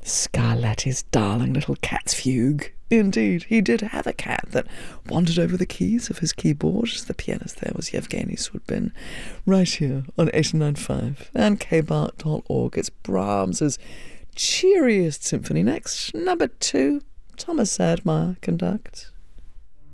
Scarlatti's darling little cat's fugue. Indeed, he did have a cat that wandered over the keys of his keyboard. The pianist there was Yevgeny Sudbin. Right here on 89.5 and kbart.org. It's Brahms's cheeriest symphony next. Number 2, Thomas Sadmeyer conduct.